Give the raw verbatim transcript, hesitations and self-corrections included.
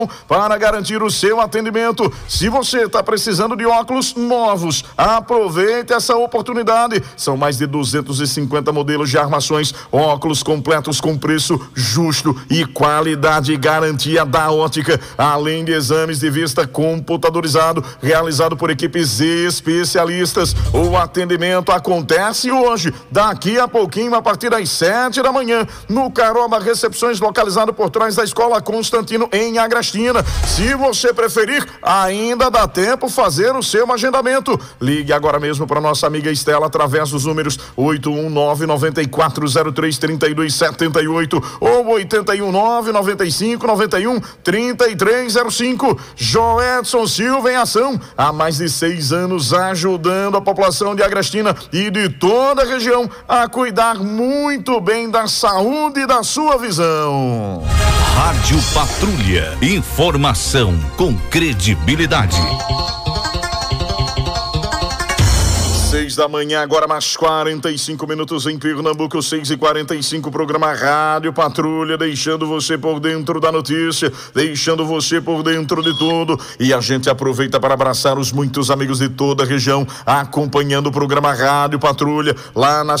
para garantir o seu atendimento. Se você está precisando de óculos novos, aproveite essa oportunidade. São mais de duzentos e cinquenta modelos de armações, óculos completos com preço justo e qualidade e garantia da Ótica, além de exames de vista computadorizado, realizado por equipes especialistas. O atendimento acontece hoje, daqui a pouquinho, a partir das sete da manhã, no Caroba Recepções, localizado por trás da Escola Constantino, em Agrastina. Se você preferir, ainda dá tempo fazer o seu agendamento. Ligue agora mesmo para nossa amiga Estela através dos números oito um nove, nove quatro zero três, três dois sete oito ou oito um nove, nove cinco nove um, três três zero cinco. Joedson Silva em ação, há mais de seis anos ajudando a população de Agrastina e de toda a região a cuidar muito bem da saúde e da sua visão. Rádio Patrulha. Informação com credibilidade. Seis da manhã, agora mais quarenta e cinco minutos em Pernambuco, seis e quarenta e cinco, programa Rádio Patrulha, deixando você por dentro da notícia, deixando você por dentro de tudo. E a gente aproveita para abraçar os muitos amigos de toda a região, acompanhando o programa Rádio Patrulha, lá na